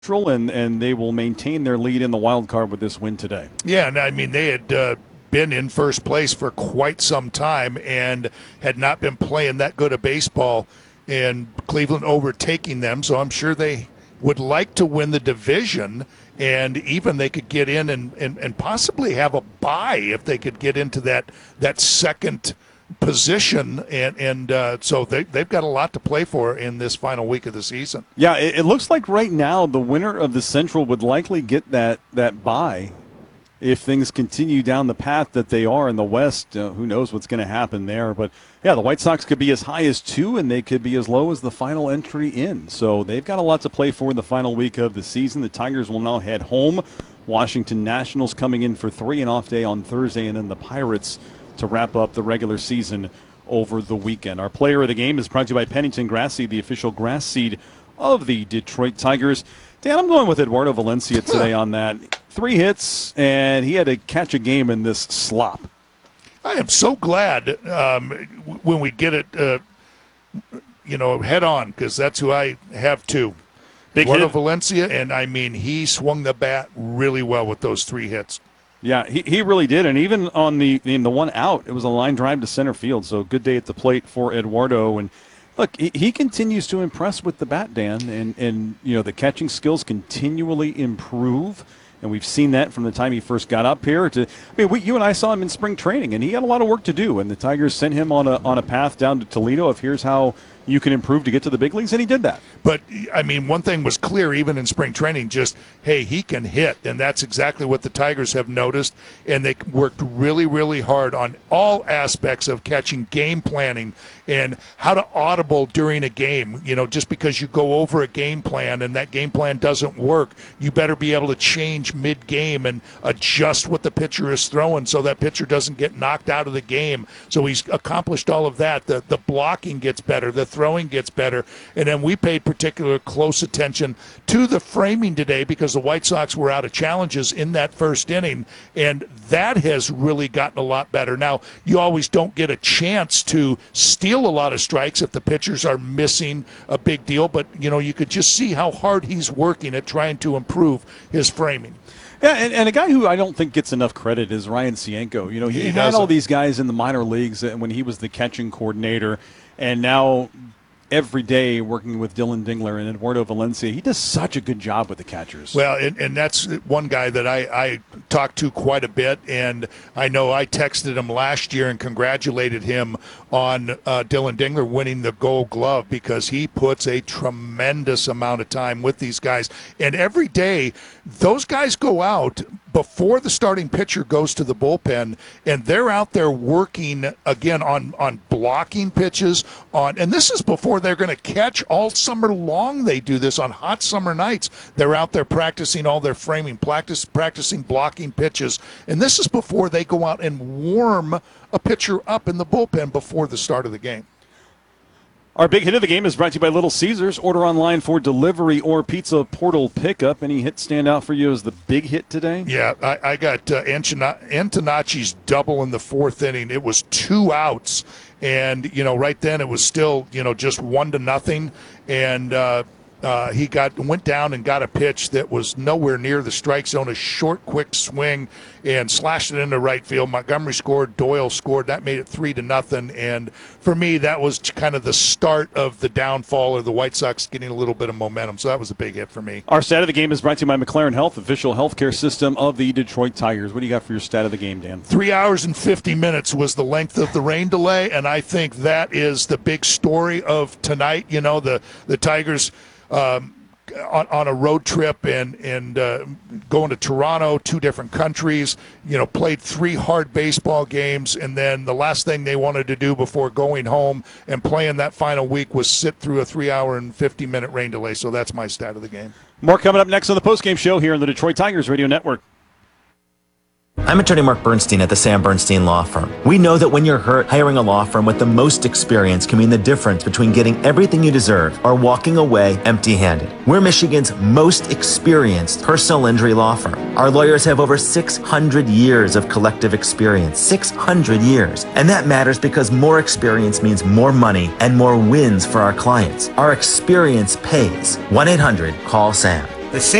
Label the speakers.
Speaker 1: and they will maintain their lead in the wild card with this win today.
Speaker 2: Yeah, and I mean, they had been in first place for quite some time and had not been playing that good of baseball, and Cleveland overtaking them. So I'm sure they would like to win the division, and even they could get in and possibly have a bye if they could get into that second position, and so they've got a lot to play for in this final week of the season.
Speaker 1: Yeah, it looks like right now the winner of the Central would likely get that bye if things continue down the path that they are in the West. Who knows what's going to happen there, but yeah, the White Sox could be as high as 2 and they could be as low as the final entry in, so they've got a lot to play for in the final week of the season. The Tigers will now head home. Washington Nationals coming in for 3, an off day on Thursday, and then the Pirates to wrap up the regular season over the weekend. Our player of the game is brought to you by Pennington Grass Seed, the official grass seed of the Detroit Tigers. Dan, I'm going with Eduardo Valencia today on that. 3 hits, and he had to catch a game in this slop.
Speaker 2: I am so glad when we get it, head on, because that's who I have too. Eduardo Valencia, and I mean, he swung the bat really well with those 3 hits.
Speaker 1: Yeah, he really did, and even on the one out, it was a line drive to center field, so good day at the plate for Eduardo. And look, he continues to impress with the bat, Dan, and the catching skills continually improve, and we've seen that from the time he first got up here. You and I saw him in spring training, and he had a lot of work to do, and the Tigers sent him on a path down to Toledo of here's how you can improve to get to the big leagues, and he did that.
Speaker 2: But, I mean, one thing was clear even in spring training, just, hey, he can hit, and that's exactly what the Tigers have noticed, and they worked really, really hard on all aspects of catching, game planning, and how to audible during a game. Just because you go over a game plan and that game plan doesn't work, you better be able to change mid-game and adjust what the pitcher is throwing so that pitcher doesn't get knocked out of the game. So he's accomplished all of that. The blocking gets better, the throwing gets better, and then we paid particular close attention to the framing today because the White Sox were out of challenges in that first inning, and that has really gotten a lot better. Now, you always don't get a chance to steal a lot of strikes if the pitchers are missing a big deal, but you could just see how hard he's working at trying to improve his framing.
Speaker 1: Yeah, and a guy who I don't think gets enough credit is Ryan Cienko. He had all these guys in the minor leagues when he was the catching coordinator, and now every day working with Dylan Dingler and Eduardo Valencia. He does such a good job with the catchers.
Speaker 2: Well, and that's one guy that I talked to quite a bit, and I know I texted him last year and congratulated him on Dylan Dingler winning the Gold Glove because he puts a tremendous amount of time with these guys. And every day, those guys go out before the starting pitcher goes to the bullpen, and they're out there working, again, on blocking pitches, and this is before they're going to catch all summer long. They do this on hot summer nights. They're out there practicing all their framing, practicing blocking pitches, and this is before they go out and warm a pitcher up in the bullpen before the start of the game.
Speaker 1: Our big hit of the game is brought to you by Little Caesars. Order online for delivery or pizza portal pickup. Any hit stand out for you as the big hit today?
Speaker 2: Yeah, I got Antonacci's double in the 4th inning. It was 2 outs, and right then it was still just 1-0, and he went down and got a pitch that was nowhere near the strike zone, a short, quick swing, and slashed it into right field. Montgomery scored, Doyle scored. That made it 3-0, and for me, that was kind of the start of the downfall of the White Sox getting a little bit of momentum, so that was a big hit for me.
Speaker 1: Our stat of the game is brought to you by McLaren Health, official healthcare system of the Detroit Tigers. What do you got for your stat of the game, Dan?
Speaker 2: 3 hours and 50 minutes was the length of the rain delay, and I think that is the big story of tonight. The Tigers on a road trip and going to Toronto, 2 different countries, played 3 hard baseball games, and then the last thing they wanted to do before going home and playing that final week was sit through a 3 hour and 50-minute rain delay. So that's my stat of the game.
Speaker 1: More coming up next on the postgame show here on the Detroit Tigers Radio Network.
Speaker 3: I'm attorney Mark Bernstein at the Sam Bernstein Law Firm. We know that when you're hurt, hiring a law firm with the most experience can mean the difference between getting everything you deserve or walking away empty-handed. We're Michigan's most experienced personal injury law firm. Our lawyers have over 600 years of collective experience. 600 years. And that matters because more experience means more money and more wins for our clients. Our experience pays. 1-800-CALL-SAM.
Speaker 4: The